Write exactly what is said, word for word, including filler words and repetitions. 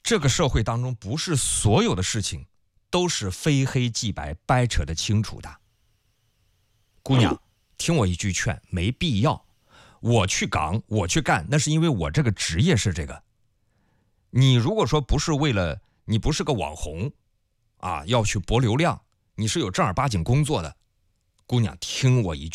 这个社会当中不是所有的事情都是非黑即白掰扯得清楚的。姑娘，听我一句劝，没必要。我去岗，我去干，那是因为我这个职业是这个。你如果说不是为了，你不是个网红啊，要去博流量，你是有正儿八经工作的，姑娘听我一句